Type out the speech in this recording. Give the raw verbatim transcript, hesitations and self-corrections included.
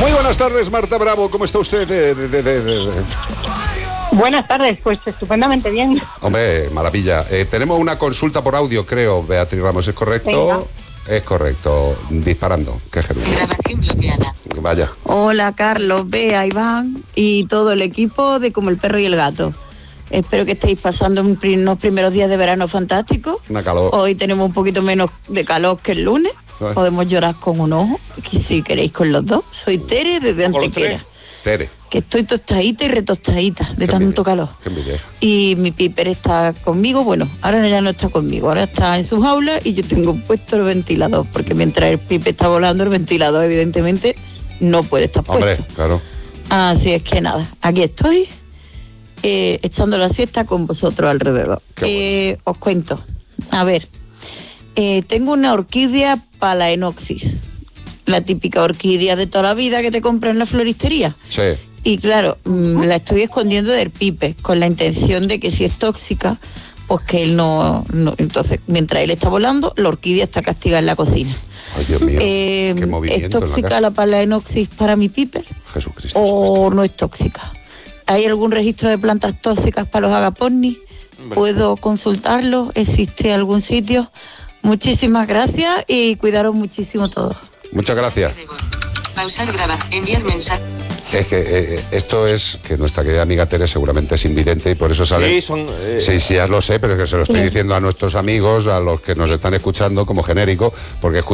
Muy buenas tardes, Marta Bravo, ¿cómo está usted? De, de, de, de, de... Buenas tardes, pues estupendamente bien. Hombre, maravilla. Eh, tenemos una consulta por audio, creo, Beatriz Ramos, ¿es correcto? Venga. Es correcto, disparando. Qué gerundio. Grabación bloqueada. Vaya. Hola Carlos, Bea, Iván y todo el equipo de Como el Perro y el Gato. Espero que estéis pasando un pri- unos primeros días de verano fantásticos. Una calor. Hoy tenemos un poquito menos de calor que el lunes. Ay. Podemos llorar con un ojo, que si queréis con los dos. Soy Tere desde Con los Antequera. tres. Tere. Que estoy tostadita y retostadita de Qué tanto envidia, calor. Qué envidia. Y mi Piper está conmigo, bueno, ahora ya no está conmigo, ahora está en sus aulas y yo tengo puesto el ventilador, porque mientras el Piper está volando, el ventilador evidentemente no puede estar Hombre, puesto. claro. Así es que nada, aquí estoy, eh, echando la siesta con vosotros alrededor. Qué Eh, os cuento, a ver, eh, tengo una orquídea Phalaenopsis, la típica orquídea de toda la vida que te compras en la floristería. Sí. Y claro, mmm, la estoy escondiendo del Pipe, con la intención de que si es tóxica, pues que él no, no... Entonces, mientras él está volando, la orquídea está castigada en la cocina. Ay, Dios mío. Eh, Qué movimiento ¿Es en la tóxica casa. la Phalaenopsis para mi Piper Jesucristo. o no es tóxica? ¿Hay algún registro de plantas tóxicas para los agapornis? ¿Puedo consultarlo? ¿Existe algún sitio? Muchísimas gracias y cuidaros muchísimo todos. Muchas gracias. Pausar, grabar, enviar mensaje. Es que eh, esto es que nuestra querida amiga Tere seguramente es invidente y por eso sabe. Sí, son, eh, Sí, sí, ya lo sé, pero es que se lo estoy Sí. diciendo a nuestros amigos, a los que nos están escuchando como genérico, porque escuchan